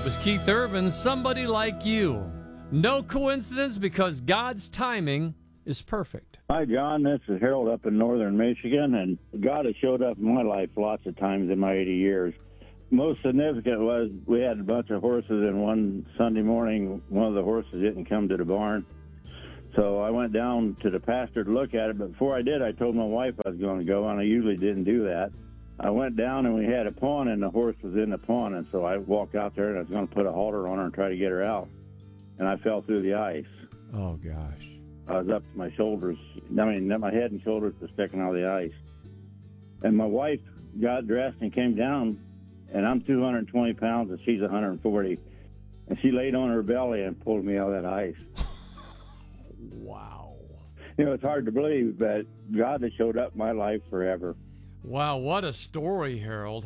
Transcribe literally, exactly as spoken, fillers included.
was Keith Urban, Somebody Like You. No coincidence, because God's timing is perfect. Hi, John. This is Harold up in northern Michigan, and God has showed up in my life lots of times in my eighty years. Most significant was we had a bunch of horses, and one Sunday morning, one of the horses didn't come to the barn. So I went down to the pasture to look at it, but before I did, I told my wife I was going to go, and I usually didn't do that. I went down, and we had a pond, and the horse was in the pond, and so I walked out there, and I was going to put a halter on her and try to get her out, and I fell through the ice. Oh, gosh. I was up to my shoulders. I mean, my head and shoulders were sticking out of the ice. And my wife got dressed and came down, and I'm two hundred twenty pounds, and she's one hundred forty. And she laid on her belly and pulled me out of that ice. Wow. You know, it's hard to believe, but God has showed up in my life forever. Wow, what a story, Harold.